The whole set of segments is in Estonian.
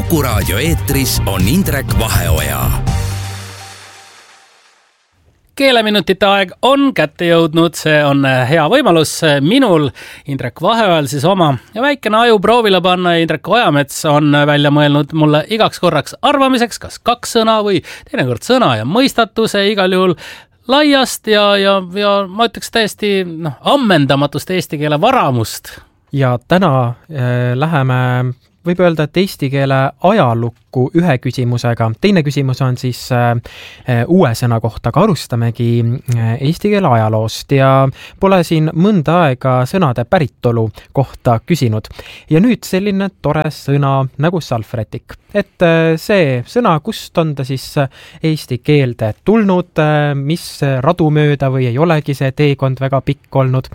Kuku raadio eetris on Indrek Vaheoja. Keeleminutite aeg on kätte jõudnud, see on hea võimalus minul, Indrek Vaheojal siis oma ja väikene aju proovile panna. Indrek Ojamets on välja mõelnud mulle igaks korraks arvamiseks, kas 2 sõna või teinekord sõna ja mõistatuse, igal juhul laiast ja ma ütleks täiesti ammendamatust eesti keele varamust. Ja täna läheme, võib öelda, et eesti keele ajalukku ühe küsimusega. Teine küsimus on siis uue sõna kohta, aga alustamegi eesti keele ajaloost ja pole siin mõnda aega sõnade päritolu kohta küsinud. Ja nüüd selline tore sõna nagu salvrätik. Et see sõna, kust on ta siis eesti keelde tulnud, mis radu mööda või ei olegi see teekond väga pikk olnud.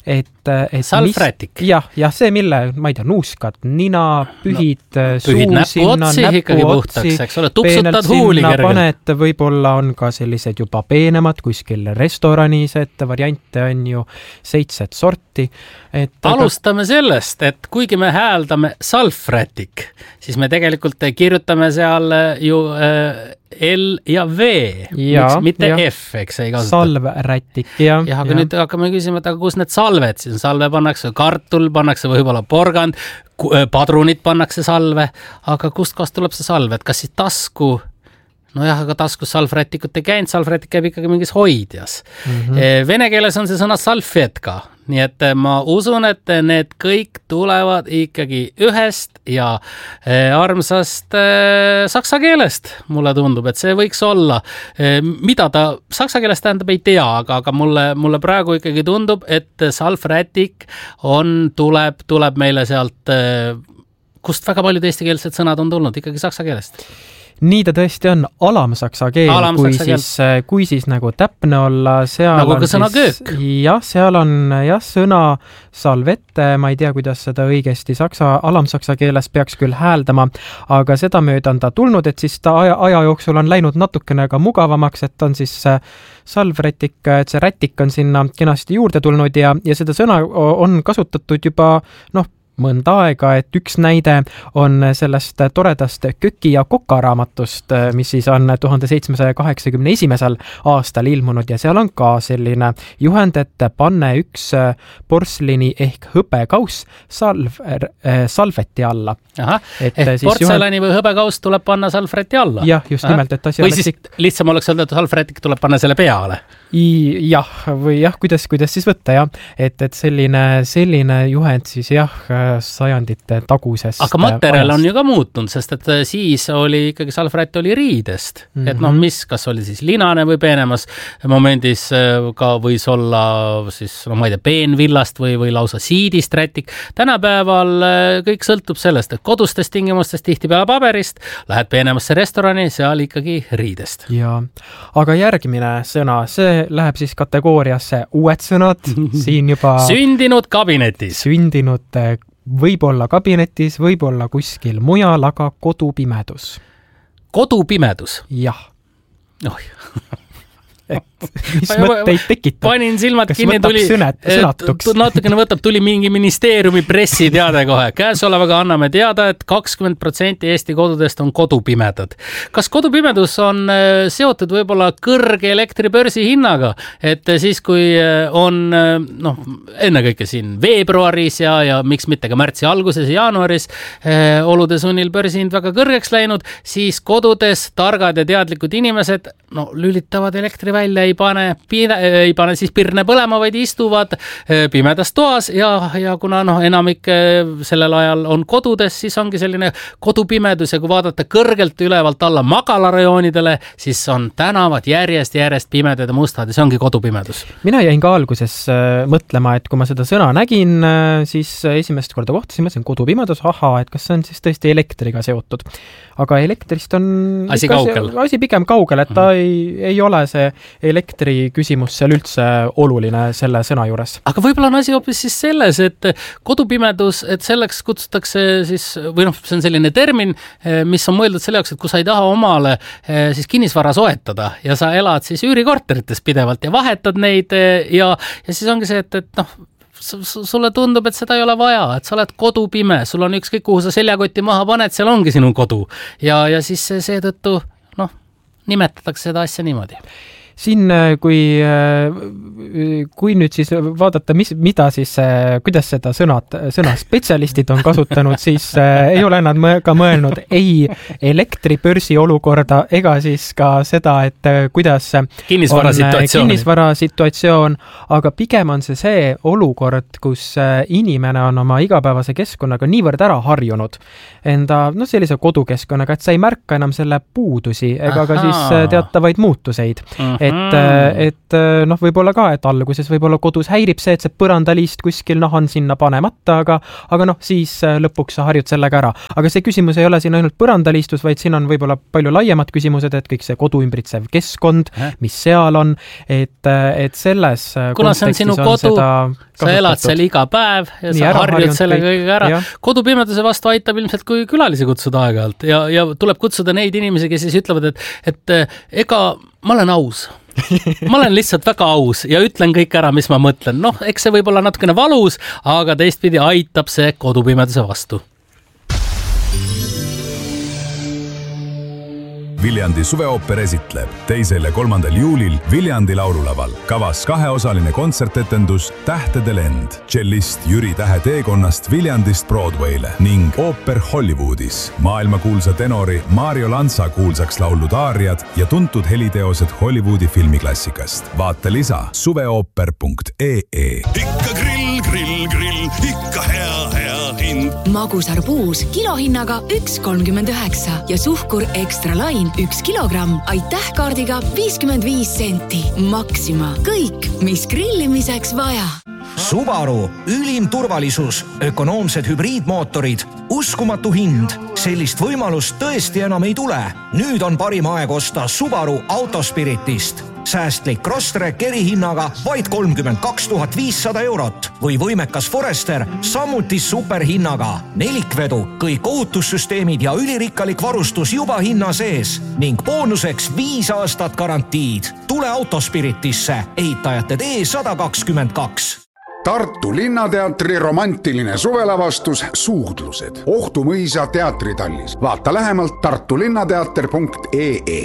Salvrätik? Jah, see mille, ma ei tea, nuuskad, nina, pühid suu sinna, puhtaks, eks ole, tupsutad huuli kergelt. Panet, võib-olla on ka sellised juba peenemad kuskil restoranis, et variante on ju 7 sorti. Alustame sellest, et kuigi me hääldame salvrätik, siis me tegelikult kirjutame seal ju L ja V, mitte F, eks ei kasuta. Salvrätik, jah. Ja aga nüüd hakkame küsima, et aga kus need salved siis? Salve pannakse kartul, pannakse võib-olla porgand, padrunid pannakse salve, aga kust tuleb see salve, et kas siis tasku? Nojah, aga taskus salvrätikut ei käinud, salvrätik käib ikkagi mingis hoidjas. Vene keeles on see sõna salvetka, nii et ma usun, et need kõik tulevad ikkagi ühest ja armsast saksa keelest. Mulle tundub, et see võiks olla. Mida ta saksa keelest tähendab, ei tea, aga mulle praegu ikkagi tundub, et salvrätik tuleb meile sealt, kust väga paljud eestikeelsed sõnad on tulnud, ikkagi saksa keelest. Nii ta tõesti on alamsaksa keel, kui siis nagu täpne olla. Nagu ka sõna köök. Jah, seal on sõna salvette, ma ei tea, kuidas seda õigesti alamsaksa keeles peaks küll hääldama, aga seda mööda on ta tulnud, et siis ta aja jooksul on läinud natukene ka mugavamaks, et on siis salvrätik, et see rätik on sinna kenasti juurde tulnud ja seda sõna on kasutatud juba, mõnda aega, et üks näide on sellest toredast Köki ja Koka raamatust, mis siis on 1781. aastal ilmunud ja seal on ka selline juhend, et panne üks porslini ehk hõbekauss salveti alla. Portselani või hõbekauss tuleb panna salvräti alla? Jah, just nimelt, et asi või siis lihtsam oleks öelda, et salvrätik tuleb panna selle peale? Kuidas siis võtta, jah. Et selline juhend siis sajandite tagusest. Aga materjal on ju ka muutunud, sest et siis oli ikkagi salvrätt oli riidest. Et kas oli siis linane või peenemas momendis ka võis olla siis, ma ei tea, peenvillast või lausa siidist rätik. Tänapäeval kõik sõltub sellest, et kodustest tingimustest tihtipeale paberist, lähed peenemasse restorani, seal ikkagi riidest. Ja, aga järgmine sõna, see läheb siis kategooriasse uued sõnad, siin juba sündinud kabinetis. Võib-olla kabinetis, võib-olla kuskil mujal, aga kodupimedus. Kodupimedus? Jah. Mis mõtteid tekitab? Panin silmad kinni, tuli mingi ministeeriumi pressiteade kohe. Käesolevaga anname teada, et 20% Eesti kodudest on kodupimedad. Kas kodupimedus on seotud võib-olla kõrge elektribörsi hinnaga? Et siis, kui on ennekõike siin veebruaris ja miks mitte ka märtsi alguses ja jaanuaris olude sunnil börsihind väga kõrgeks läinud, siis kodudes targad ja teadlikud inimesed lülitavad elektri välja, ei pane siis pirne põlema, vaid istuvad pimedas toas ja kuna enamik sellel ajal on kodudes, siis ongi selline kodupimedus ja kui vaadata kõrgelt ülevalt alla magalarajoonidele, siis on tänavad järjest pimedad ja mustad ja see ongi kodupimedus. Mina jäin ka alguses mõtlema, et kui ma seda sõna nägin, siis esimest korda kohtasin, mõtlesin kodupimedus, et kas see on siis tõesti elektriga seotud. Aga elektrist on asi pigem kaugel, et ta ei ole see elektri küsimus seal üldse oluline selle sõna juures. Aga võib-olla on asi hoopis siis selles, et kodupimedus, et selleks kutsutakse siis, või see on selline termin, mis on mõeldud selle jaoks, et kui sa ei taha omale siis kinnisvara soetada ja sa elad siis üürikorterites pidevalt ja vahetad neid ja siis ongi see, et sulle tundub, et seda ei ole vaja, et sa oled kodupime, sul on ükskõik kuhu sa seljakoti maha paned, seal ongi sinu kodu ja siis seetõttu nimetatakse seda asja niimoodi. Siin, kui nüüd siis vaadata, mida siis, kuidas seda sõna spetsialistid on kasutanud, siis ei ole nad ka mõelnud ei elektribörsi olukorda ega siis ka seda, et kuidas kinnisvarasituatsioon, aga pigem on see olukord, kus inimene on oma igapäevase keskkonnaga niivõrd ära harjunud enda sellise kodukeskkonnaga, et sa ei märka enam selle puudusi ega ka siis teatavaid muutuseid. Et võib-olla ka, et alguses võib-olla kodus häirib see, et see põrandaliist kuskil on sinna panemata, aga siis lõpuks sa harjud sellega ära. Aga see küsimus ei ole siin ainult põrandaliistus, vaid siin on võib-olla palju laiemad küsimused, et kõik see kodu ümbritsev keskkond, mis seal on, et selles kuna see on sinu kodu, sa elad seal iga päev ja sa harjud selle kõigega ära. Kodupimeduse vastu aitab ilmselt, kui külalisi kutsuda aeg-ajalt ja tuleb kutsuda neid inimesi, kes siis ütlevad, et ega ma olen aus. Ma olen lihtsalt väga aus ja ütlen kõik ära, mis ma mõtlen. Eks see võib olla natukene valus, aga teistpidi aitab see kodupimeduse vastu. Viljandi suveooper esitleb 2. ja 3. juulil Viljandi laululaval. Kavas 2-osaline kontsertetendus Tähtede lend, tšellist Jüri Tähe teekonnast Viljandist Broadway'le ning ooper Hollywoodis. Maailmakuulsa tenori Mario Lanza kuulsaks laulud aariad ja tuntud heliteosed Hollywoodi filmiklassikast. Vaata lisa suveooper.ee. Ikka grill, ikka hea hind. Magusarpuus kilohinnaga 1,39 ja suhkur Extra Line 1 kilogramm. Aitäh kaardiga 55 senti. Maxima. Kõik, mis grillimiseks vaja. Subaru, ülim turvalisus, ökonoomsed hübriidmootorid, uskumatu hind. Sellist võimalust tõesti enam ei tule. Nüüd on parim aeg osta Subaru Autospiritist. Säästlik Crosstrek erihinnaga vaid 32 500 eurot või võimekas Forester samuti superhinnaga. Nelikvedu, kõik ohutussüsteemid ja ülirikkalik varustus juba hinna sees ning boonuseks 5 aastat garantiid. Tule Autospiritisse, ehitajate tee 122. Tartu Linnateatri romantiline suvelavastus Suudlused. Ohtumõisa teatritallis. Vaata lähemalt tartulinnateater.ee.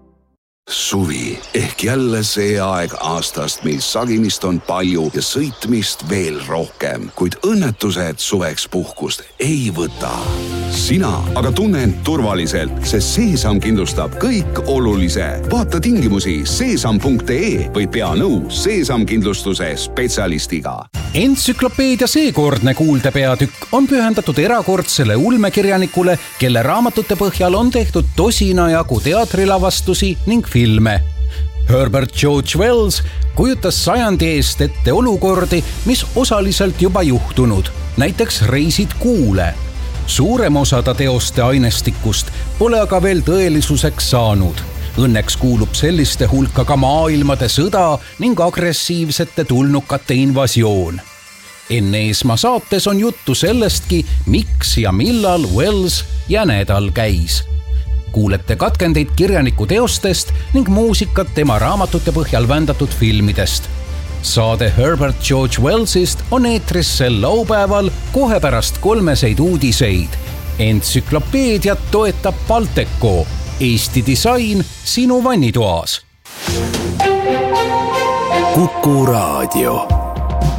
Suvi ehk jälle see aeg aastast, mil sagimist on palju ja sõitmist veel rohkem, kuid õnnetused suveks puhkust ei võta. Sina aga tunne end turvaliselt, sest Seesam kindlustab kõik olulise. Vaata tingimusi seesam.ee või pea nõu Seesam kindlustuse spetsialistiga. Entsüklopeedia seekordne kuuldepeatükk on pühendatud erakordsele ulmekirjanikule, kelle raamatute põhjal on tehtud tosina jagu teatrilavastusi ning filme. Herbert George Wells kujutas sajandi eest ette olukordi, mis osaliselt juba juhtunud, näiteks reisid kuule. Suurem osa ta teoste ainestikust pole aga veel tõelisuseks saanud. Õnneks kuulub selliste hulka ka maailmade sõda ning agressiivsete tulnukate invasioon. Enne Eesma saates on juttu sellestki, miks ja millal Wells jänedal käis. Kuulete katkendeid kirjaniku teostest ning muusikat tema raamatute põhjal vändatud filmidest. Saade Herbert George Wellsist on eetris sel laupäeval kohe pärast 3 uudiseid. Entsüklopeediat toetab Balteco. Eesti disain sinu vannitoas. Kuku Raadio.